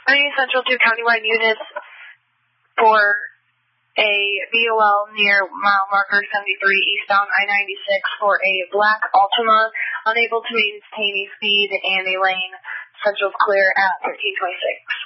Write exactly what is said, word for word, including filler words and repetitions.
I need Central two countywide units for a V O L near mile marker seventy-three eastbound I ninety-six for a black Altima, unable to maintain a speed and a lane. Central's clear at thirteen twenty-six.